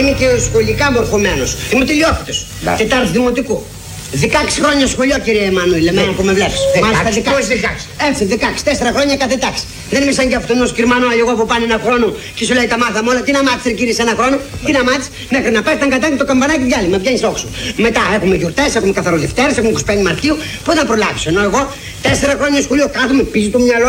Είμαι και σχολικά μορφωμένος. Είμαι τελειόφυτος. Τετάρτη δημοτικού. 16 χρόνια σχολείο, κύριε Εμμανουήλ, εμένα που με βλέπεις. Μάλιστα 16. Έτσι, 16, 4 χρόνια κάθε τάξη. Δεν είμαι σαν κι αυτόν ο σκυρμανό εγώ που πάνε ένα χρόνο και σου λέει τα μάθαμε όλα. Τι να μάθεις, κύριε, σε ένα χρόνο, τι να μάθεις, μέχρι να πάει ήταν κατάκι το καμπανάκι διάλειμμα, βγαίνεις όξο. Μετά έχουμε γιορτές, έχουμε καθαροδευτέρες, έχουμε 25 Μαρτίου. Πού να προλάβεις, ενώ εγώ 4 χρόνια σχολείο κάθομαι, πίζει το μυαλό.